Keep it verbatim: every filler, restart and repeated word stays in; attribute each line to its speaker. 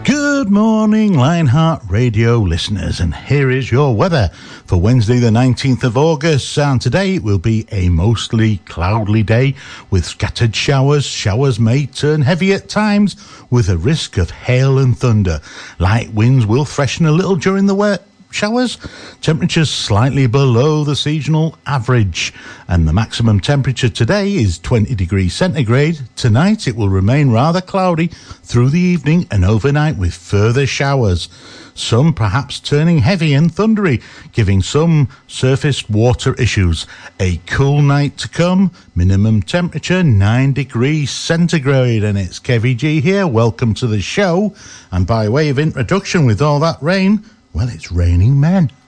Speaker 1: Good morning, Lionheart Radio listeners, and here is your weather for Wednesday the nineteenth of August, and today it will be a mostly cloudy day with scattered showers. Showers may turn heavy at times with a risk of hail and thunder. Light winds will freshen a little during the wet showers. Temperatures slightly below the seasonal average, and the maximum temperature today is twenty degrees centigrade. Tonight it will remain rather cloudy through the evening and overnight with further showers, some perhaps turning heavy and thundery, giving some surface water issues. A cool night to come, minimum temperature nine degrees centigrade, and it's K V G here. Welcome to the show, and by way of introduction, with all that rain, well, it's raining men.